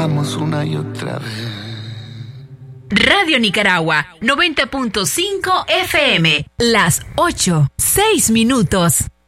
hagamos una y otra vez. Radio Nicaragua, 90.5 FM, las 8:06.